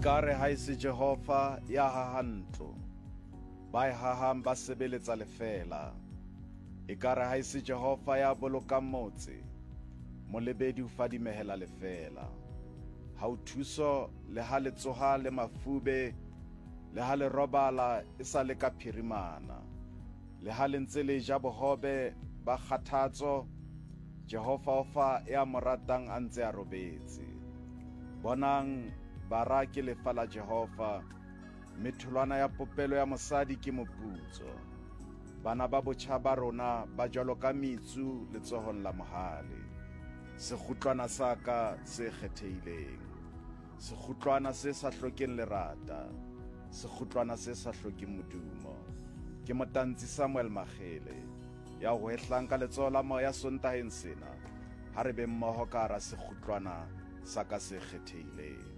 Ekare ha ese Jehova ya hahantlo, ba e hahang ba sebeletsa lefela. Ekare ha ese Jehova ya bolokang motse, molebedi o fadimehela lefela. Ha o thuso le ha le tsoha le mafube, le ha le robala e sa le ka phirimana, le ha le ntse le ja bohobe ba kgathatso, Jehova o fa ya mo ratang a ntse a robetse. Bonang bara ke lefa la Jehova, metholwana ya popelo ya mosadi ke moputso. Bana ba botjha ba rona ba jwalo ka metsu letsohong la mohale. Sekgutlwana sa ka se kgethehileng, sekgutlwana se sa hlokeng lerata, sekgutlwana se sa hlokeng modumo. Ke Motantshe Samuel Makhele ya ho hehlang ka letsoho la moya sontaheng sena, ha re be mmoho ka hara sekgutlwana sa ka se kgethehileng.